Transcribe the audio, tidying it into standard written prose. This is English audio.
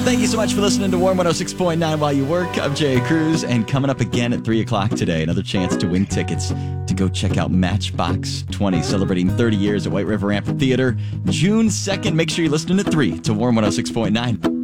Thank you so much for listening to Warm 106.9 while you work. I'm Jay Cruz, and coming up again at 3 o'clock today, another chance to win tickets to go check out Matchbox 20, celebrating 30 years at White River Amphitheater, June 2nd. Make sure you're listening at 3 to Warm 106.9.